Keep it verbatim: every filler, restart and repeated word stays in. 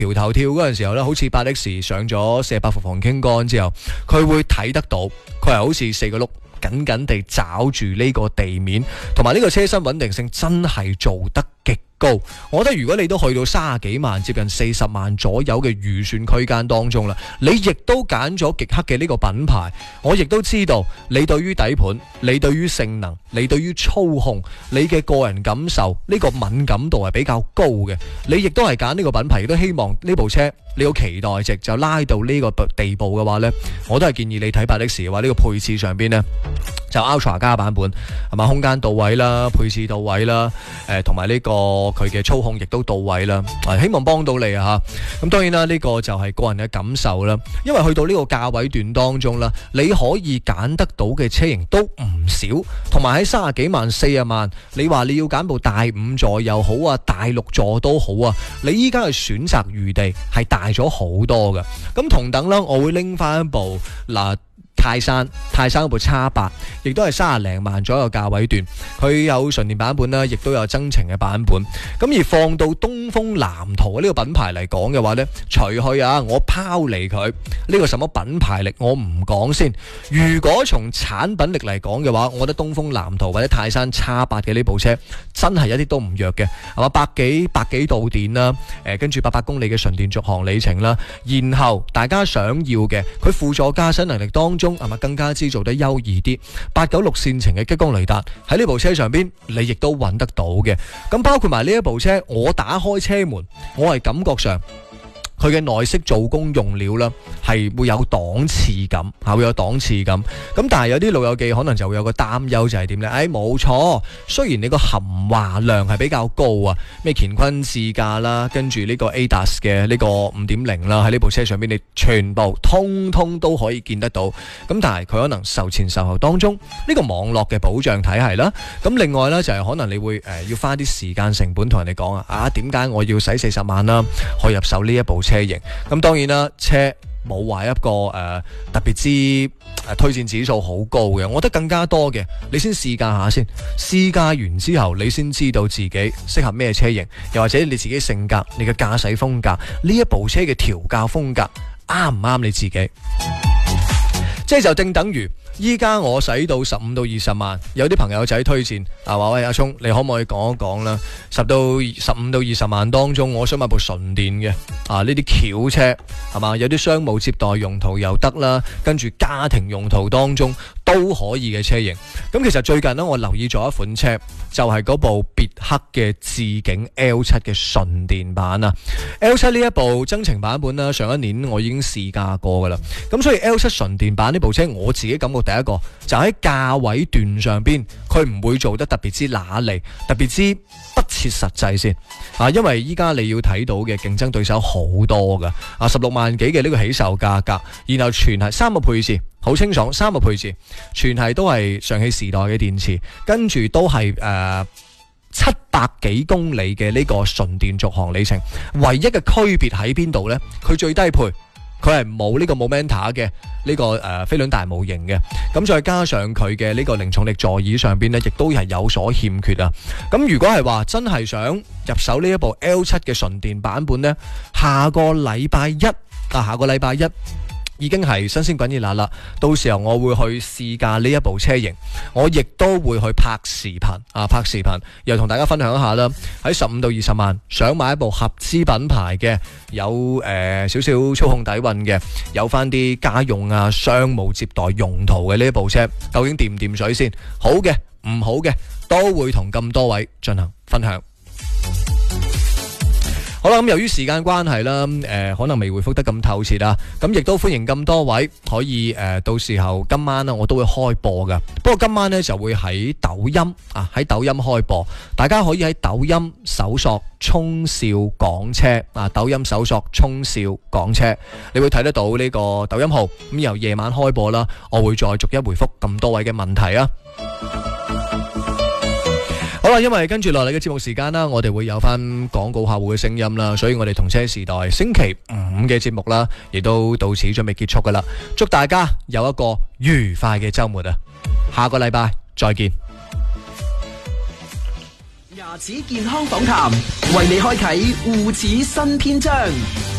搖頭跳嗰陣時候咧，好似八 X 上咗四十八伏防傾杆之後，佢會睇得到，佢係好似四個轆緊緊地抓住呢個地面，同埋呢個車身穩定性真係做得極高。我覺得如果你都去到三十幾萬接近四十萬左右嘅預算區間當中啦，你亦都揀咗極氪嘅呢個品牌，我亦都知道你對於底盤、你對於性能、你對於操控、你嘅個人感受呢個敏感度係比較高嘅，你亦都係揀呢個品牌，亦都希望呢部車你個期待值就拉到呢個地步嘅話呢，我都係建議你睇八 X 嘅話，呢個配置上邊呢，就 Ultra 加版本係嘛，空間到位啦，配置到位啦，誒同埋呢個佢嘅操控亦都到位啦，希望幫到你啊嚇。咁當然啦，呢個就係個人嘅感受啦，因為去到呢個價位段當中啦，你可以揀得到嘅車型都唔少，同埋喺三十幾萬、四十萬，你話你要揀部大五座又好啊，大六座都好啊，你依家嘅選擇餘地係大咗好多嘅。咁同等啦，我會拎翻一部嗱。泰山泰山嗰部 X 八，亦都係三十零萬左右價位段，佢有純電版本啦，亦都有增程嘅版本。咁而放到東風藍圖呢個品牌嚟講嘅話呢，除去啊，我拋離佢呢個什麼品牌力，我唔講先。如果從產品力嚟講嘅話，我覺得東風藍圖或者泰山 X 八嘅呢部車真係一啲都唔弱嘅，係嘛，百幾百幾度電啦，誒跟住八百公里嘅純電續航里程啦，然後大家想要嘅佢輔助駕駛能力當中。係咪更加之做得優異啲？八九六線程嘅激光雷達喺呢部車上邊，你亦都揾得到嘅。咁包括埋呢一部車，我打開車門，我係感覺上佢嘅內飾做工用料啦，係會有檔次感，係會有檔次感。咁但係有啲老友記可能就會有個擔憂，就係點呢？誒，冇錯，雖然你個含華量係比較高啊，咩乾坤智駕啦，跟住呢個 A D A S 嘅呢個五點零啦，喺呢部車上邊你全部通通都可以見得到。咁但係佢可能售前售後當中呢個網絡嘅保障體系啦。咁另外呢，就係可能你會誒要花啲時間成本同人哋講啊，啊點解我要使四十萬啦，可以入手呢一部車？車型咁當然啦，車冇話一個誒、呃、特別之誒、呃、推薦指數好高嘅，我覺得更加多嘅，你先試駕下先，試駕完之後你先知道自己適合咩車型，又或者你自己性格、你嘅駕駛風格，呢一部車嘅調教風格啱唔啱你自己？即係就正等於依家我使到十五到二十萬，有啲朋友仔推薦啊，話喂阿聰，你可唔可以講一講啦？十到十五到二十萬當中，我想買部純電嘅啊，呢啲轎車係嘛，有啲商務接待用途又得啦，跟住家庭用途當中都可以嘅車型。咁其實最近呢，我留意咗一款車，就係、是、嗰部別克嘅智景 L 七 嘅純電版啊。L 七呢一部增程版本啦，上一年我已經試駕過噶啦。咁所以 L 七 純電版呢部車，我自己感覺第一個就喺價位段上邊，佢唔會做得特別之揦脷，特別之不切實際先啊。因為依家你要睇到嘅競爭對手好多噶啊，十六萬幾嘅呢個起售價格，然後全係三個配置。好清爽，三個配置，全係都係上汽時代嘅電池，跟住都係誒七百幾公里嘅呢個純電續航里程。唯一嘅區別喺邊度呢？佢最低配，佢係冇呢個 Momenta 嘅呢、這個誒、呃、飛輪大模型嘅，咁再加上佢嘅呢個零重力座椅上邊呢，亦都係有所欠缺啊。咁如果係話真係想入手呢一部 L 七 嘅純電版本呢，下個禮拜一啊，下個禮拜一。已經係新鮮滾熱辣啦，到時候我會去試駕呢一部車型，我亦都會去拍視頻啊，拍視頻又同大家分享一下啦。喺十五到二十萬想買一部合資品牌嘅，有誒、呃、少少操控底蘊嘅，有翻啲家用啊、商務接待用途嘅呢一部車，究竟掂唔掂水先？好嘅，唔好嘅，都會同咁多位進行分享。好啦，咁由於時間關係啦，誒、呃，可能未回覆得咁透徹啦，咁亦都歡迎咁多位可以誒、呃，到時候今晚呢我都會開播噶。不過今晚呢就會喺抖音啊，喺抖音開播，大家可以喺抖音搜索聰少港車啊，抖音搜索聰少港車，你會睇得到呢個抖音號。咁由夜晚開播啦，我會再逐一回覆咁多位嘅問題啊。好啦，因為跟住落嚟嘅節目時間啦，我哋會有翻廣告客戶嘅聲音啦，所以我哋同車時代星期五嘅節目啦，亦都到此準備結束噶啦。祝大家有一個愉快嘅周末啊！下個禮拜再見。 牙齒健康訪談，為你開啟護齒新篇章。